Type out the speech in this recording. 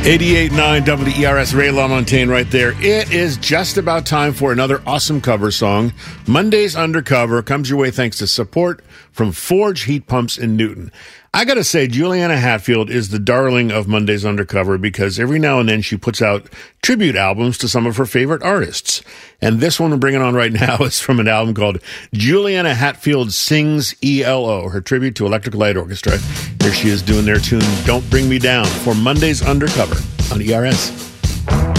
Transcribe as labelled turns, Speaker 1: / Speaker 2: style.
Speaker 1: 88.9 WERS, Ray LaMontagne right there. It is just about time for another awesome cover song. Monday's Undercover comes your way thanks to support from Forge Heat Pumps in Newton. I gotta say, Juliana Hatfield is the darling of Monday's Undercover because every now and then she puts out tribute albums to some of her favorite artists. And this one we're bringing on right now is from an album called Juliana Hatfield Sings ELO, her tribute to Electric Light Orchestra. Here she is doing their tune, Don't Bring Me Down, for Monday's Undercover on ERS.